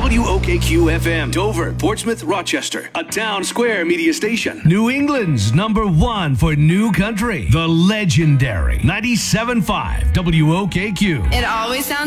WOKQ FM, Dover, Portsmouth, Rochester. A Town Square media station. New England's #1 for new country. The legendary 97.5 WOKQ. It always sounds